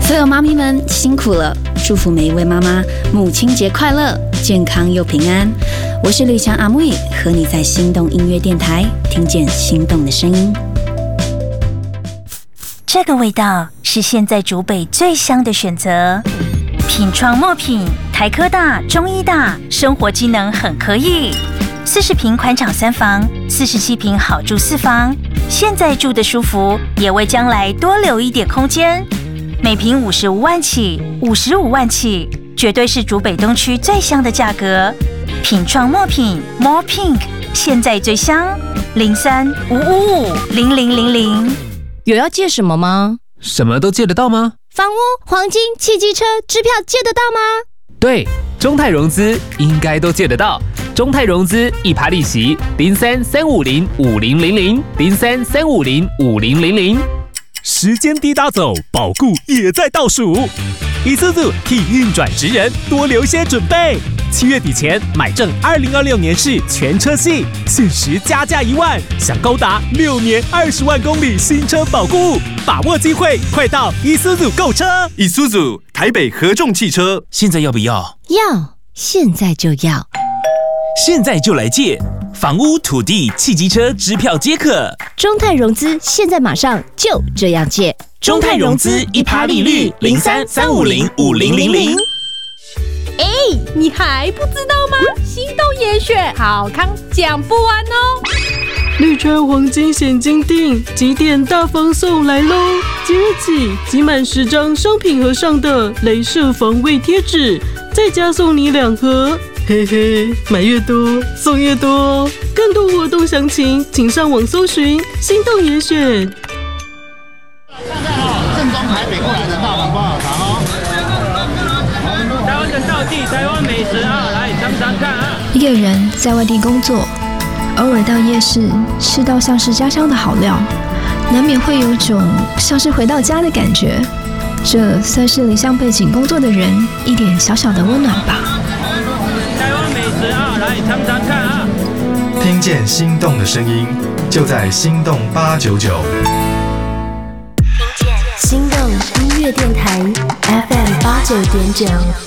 所有妈咪们辛苦了，祝福每一位妈妈母亲节快乐，健康又平安。我是吕强阿木，和你在心动音乐电台听见心动的声音。 这个味道是现在竹北最香的选择，品创莫品，台科大、中医大，生活机能很可以。40坪宽敞3房，47坪好住4房，现在住的舒服，也为将来多留一点空间。每坪55万起，55万起，绝对是竹北东区最香的价格。品创莫品 More Pink， 现在最香，03-555-0000。 有要借什么吗？ 什么都借得到吗？ 房屋、黄金、汽机车、支票借得到吗？ 对，中泰融资应该都借得到。中泰融资1%利息，03-350-5000，03-350-5000。 时间滴答走，保固也在倒数。Isuzu 替运转职人多留些准备。7月底前买正2026年式全车系，限时加价1万，享高达6年20万公里新车保固，把握机会，快到 Isuzu 购车。 Isuzu 台北合众汽车， 现在要不要？ 要，现在就要， 现在就来借房屋、土地、汽机车支票皆可。 中泰融资现在马上就这样借。 中泰融资1%利率03-350-5000。 你还不知道吗？心动严选好康讲不完哦！ 绿川黄金现金定，集点大放送来喽！即日起，集满10张商品盒上的雷射防卫贴纸，再加送你2盒。嘿嘿，买越多送越多哦！更多活动详情，请上网搜寻心动严选。 看看正宗台北过来的大碗包好糖哦！台湾的道地，台湾美食啊，来尝尝看啊！ 一个人在外地工作，偶尔到夜市吃到像是家乡的好料，难免会有种像是回到家的感觉。这算是离乡背景工作的人一点小小的温暖吧。 台湾美食啊，来尝尝看啊！ 听见心动的声音，就在心动899。 心动音乐电台 FM 89.9。